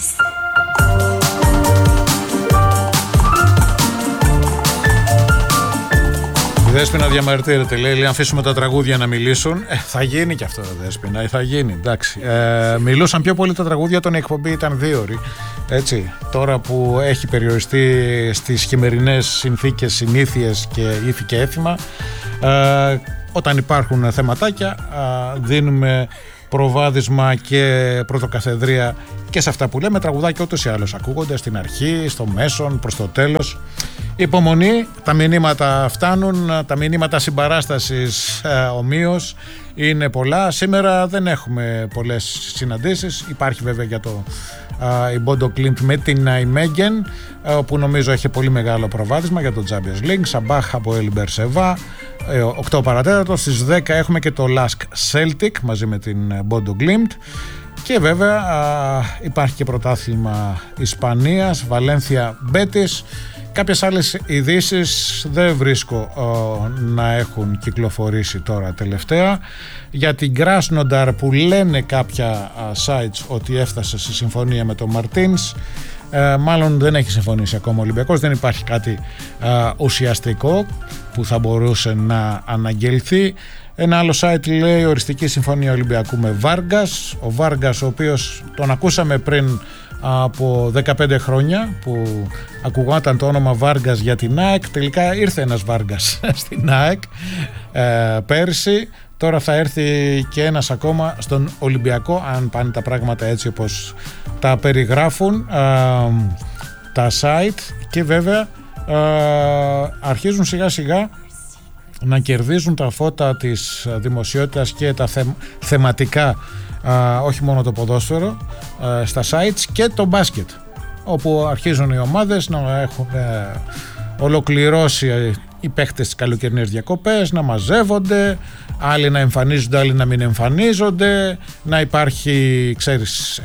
Η Δέσποινα διαμαρτύρεται, λέει, αν αφήσουμε τα τραγούδια να μιλήσουν, θα γίνει και αυτό, Δέσποινα, θα γίνει, εντάξει. Μιλούσαν πιο πολύ τα τραγούδια όταν η εκπομπή ήταν 2 ώρες, έτσι. Τώρα που έχει περιοριστεί στις χειμερινές συνθήκες, συνήθειες και ήθη και έθιμα, όταν υπάρχουν θεματάκια, δίνουμε προβάδισμα και πρωτοκαθεδρία και σε αυτά που λέμε. Τραγουδάκια ούτως ή άλλως ακούγονται στην αρχή, στο μέσον, προς το τέλος. Υπομονή, τα μηνύματα φτάνουν, τα μηνύματα συμπαράστασης ομοίως είναι πολλά. Σήμερα δεν έχουμε πολλές συναντήσεις. Υπάρχει βέβαια για το η Μπόντο Κλίντ με την Ναϊμέγγεν, που νομίζω έχει πολύ μεγάλο προβάδισμα για το Champions League. Σαμπάχ από El Berseva, 8 παρατέταρτο. Στις 10 έχουμε και το Lask Celtic μαζί με την Μπόντο Κλίντ. Και βέβαια υπάρχει και πρωτάθλημα Ισπανίας, Βαλένθια Μπέτις. Κάποιες άλλες ειδήσεις δεν βρίσκω να έχουν κυκλοφορήσει τώρα τελευταία. Για την Κράσνονταρ που λένε κάποια sites ότι έφτασε σε συμφωνία με τον Μαρτίνς, μάλλον δεν έχει συμφωνήσει ακόμα ο Ολυμπιακός, δεν υπάρχει κάτι ουσιαστικό που θα μπορούσε να αναγγελθεί. Ένα άλλο site λέει οριστική συμφωνία Ολυμπιακού με Βάργκας. Ο Βάργκας, ο οποίος τον ακούσαμε πριν από 15 χρόνια που ακουγόταν το όνομα Βάργκας για την ΑΕΚ, τελικά ήρθε ένας Βάργκας στην ΑΕΚ πέρσι. Τώρα θα έρθει και ένας ακόμα στον Ολυμπιακό, αν πάνε τα πράγματα έτσι όπως τα περιγράφουν τα site. Και βέβαια αρχίζουν σιγά σιγά να κερδίζουν τα φώτα της δημοσιότητας και τα θεματικά, όχι μόνο το ποδόσφαιρο, στα sites, και το μπάσκετ, όπου αρχίζουν οι ομάδες να έχουν ολοκληρώσει οι παίχτες τις καλοκαιρινές διακοπές, να μαζεύονται, άλλοι να εμφανίζονται, άλλοι να μην εμφανίζονται, να υπάρχει, ξέρεις,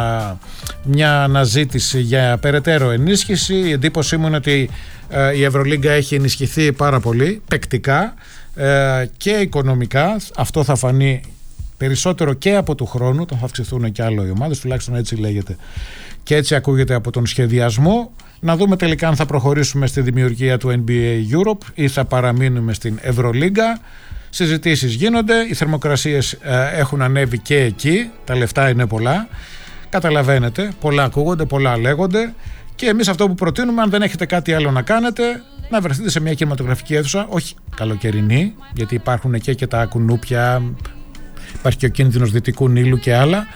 μια αναζήτηση για περαιτέρω ενίσχυση. Η εντύπωσή μου είναι ότι η Ευρωλίγκα έχει ενισχυθεί πάρα πολύ παικτικά και οικονομικά. Αυτό θα φανεί περισσότερο και από του χρόνου, θα αυξηθούν και άλλο οι ομάδες, τουλάχιστον έτσι λέγεται και έτσι ακούγεται από τον σχεδιασμό. Να δούμε τελικά αν θα προχωρήσουμε στη δημιουργία του NBA Europe ή θα παραμείνουμε στην Ευρωλίγκα. Συζητήσεις γίνονται, οι θερμοκρασίες έχουν ανέβει και εκεί, τα λεφτά είναι πολλά, καταλαβαίνετε, πολλά ακούγονται, πολλά λέγονται. Και εμείς αυτό που προτείνουμε, αν δεν έχετε κάτι άλλο να κάνετε, να βρεθείτε σε μια κινηματογραφική αίθουσα, όχι καλοκαιρινή, γιατί υπάρχουν και τα κουνούπια, υπάρχει και ο κίνδυνος Δυτικού Νείλου και άλλα.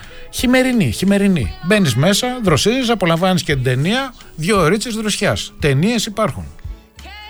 Χειμερινή. Μπαίνεις μέσα, δροσίζεις, απολαμβάνεις και την ταινία, 2 ωρίτσες δροσιάς. Ταινίες υπάρχουν.